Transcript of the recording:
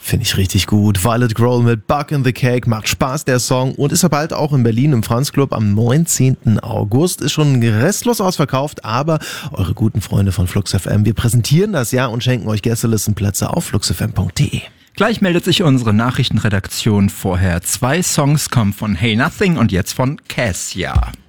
Finde ich richtig gut. Violet Grohl mit Bug in the Cake. Macht Spaß, der Song. Und ist ja bald auch in Berlin im Franz Club am 19. August. Ist schon restlos ausverkauft, aber eure guten Freunde von Flux FM, wir präsentieren das ja und schenken euch Gästelistenplätze auf fluxfm.de. Gleich meldet sich unsere Nachrichtenredaktion vorher. 2 Songs kommen von Hey Nothing und jetzt von Cassia.